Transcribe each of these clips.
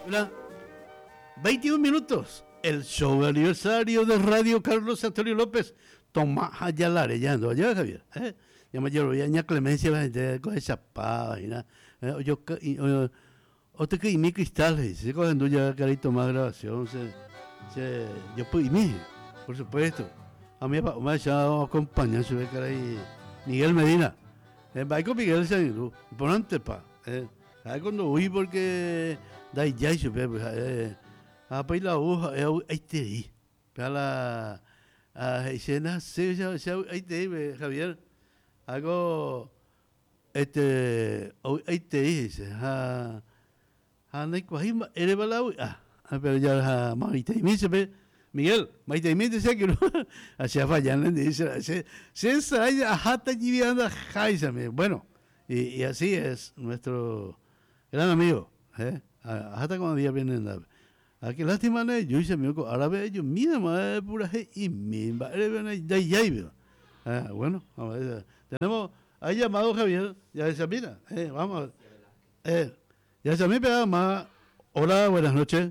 Hola. 21 minutos. El show de aniversario de Radio Carlos Antonio López. Tomás Ayala Arellano. Allá, Javier. Ya me llevo ya Clemencia la gente con esa página. Yo otro que mi cristales. Se cogen ya carito más grabación. Yo pues mi, por supuesto. A mí me ha acompañado su cara ahí Miguel Medina. Va con Miguel San por antes pa. Ahí cuando huí porque da ya su apa la ahí te para la escena se ahí te Javier algo ahí te dice no hay cuajima eres balaui pero ya maite y me Miguel maite y me decía que no hacía fallan dice se hay hasta viviendo jaisame bueno y así es nuestro gran amigo hasta cuando día vienen qué lástima no yo hice mi árabe ellos mira más pura y mi bueno tenemos hay llamado Javier ya se mira vamos ya se me pega más hola buenas noches.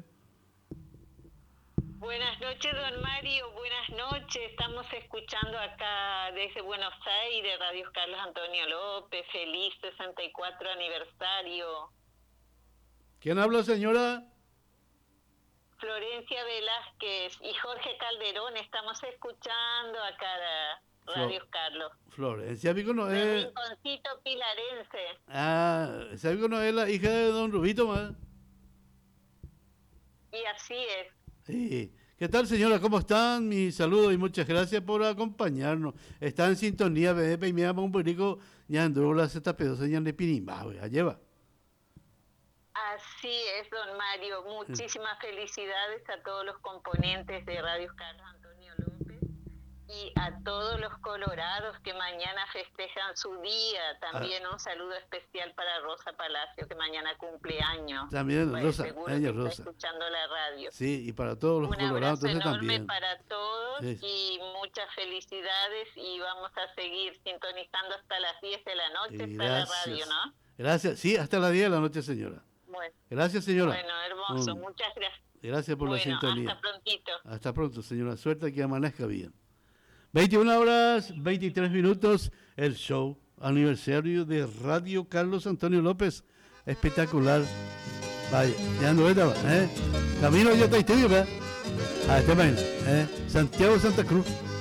Buenas noches, don Mario, buenas noches. Estamos escuchando acá desde Buenos Aires, Radio Carlos Antonio López, feliz 64 aniversario. ¿Quién habla, señora? Florencia Velázquez y Jorge Calderón, estamos escuchando acá Radio Carlos. Florencia, ¿vico no es? Rinconcito pilarense. ¿Sabe que no es la hija de don Rubito más? Y así es. Sí. ¿Qué tal, señora? ¿Cómo están? Mi saludo y muchas gracias por acompañarnos. Está en sintonía, bebé, y me llama un perico, ya andó la zeta pedosa, ya de pinimba, ya lleva. Así es, don Mario. Muchísimas felicidades a todos los componentes de Radio Carlos Antonio López y a todos los colorados que mañana festejan su día. También un saludo especial para Rosa Palacio, que mañana cumple años. También pues Rosa, seguro ella que Rosa. está escuchando la radio. Sí, y para todos los colorados enorme también. Para todos sí. Y muchas felicidades y vamos a seguir sintonizando hasta las 10 de la noche hasta la radio, ¿no? Gracias, sí, hasta las 10 de la noche, señora. Bueno, gracias, señora. Bueno, hermoso, muchas gracias. Gracias por la sintonía. Hasta prontito. Hasta pronto, señora. Suerte que amanezca bien. 21 horas, 23 minutos, el show aniversario de Radio Carlos Antonio López. Espectacular. Vaya, ya no estaba, Camino ya está estudio, ¿verdad? Este mañana, Santiago Santa Cruz.